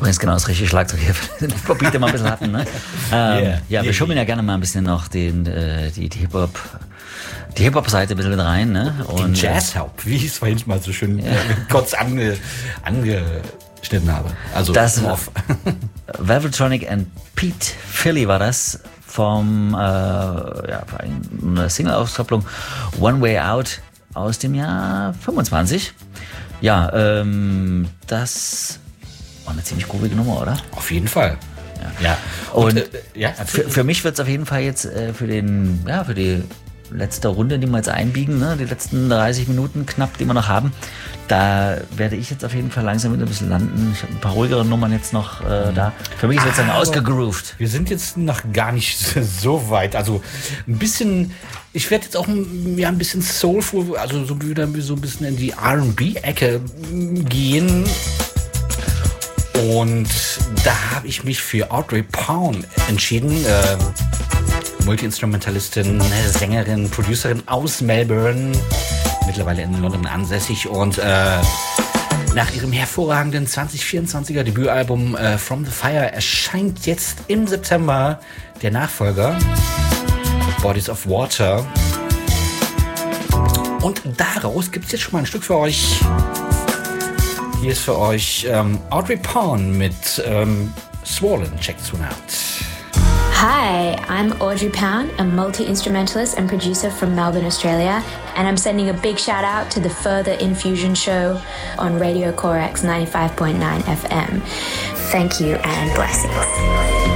übrigens genau das richtige Schlagzeug hier für den Beat, den wir ein bisschen hatten. Ne? Wir schummeln ja gerne mal ein bisschen noch die Hip-Hop-Seite ein bisschen mit rein. Ne? Und den Jazz-Haupt, wie ich es vorhin mal so schön kurz angeschnitten habe. Also das Velvetronic and Pete Philly war das vom einer Single-Auskopplung One Way Out aus dem Jahr 25. Ja, das war eine ziemlich grobe Nummer, oder? Auf jeden Fall. Ja. Und für mich wird es auf jeden Fall jetzt für die letzte Runde, die wir jetzt einbiegen, ne, die letzten 30 Minuten knapp, die wir noch haben, da werde ich jetzt auf jeden Fall langsam wieder ein bisschen landen. Ich habe ein paar ruhigere Nummern jetzt noch da. Für mich ist jetzt dann ausgegroovt. Wir sind jetzt noch gar nicht so weit. Also ein bisschen, ich werde jetzt auch ein bisschen soulful, also so wieder so ein bisschen in die R&B-Ecke gehen. Und da habe ich mich für Audrey Pound entschieden. Multi-Instrumentalistin, Sängerin, Producerin aus Melbourne, mittlerweile in London ansässig und nach ihrem hervorragenden 2024er Debütalbum From the Fire erscheint jetzt im September der Nachfolger Bodies of Water und daraus gibt es jetzt schon mal ein Stück für euch. Hier ist für euch Audrey Pound mit Swollen. Check's one out. Hi, I'm Audrey Pound, a multi-instrumentalist and producer from Melbourne, Australia, and I'm sending a big shout out to the Further Infusion show on Radio Corax 95.9 FM. Thank you and blessings.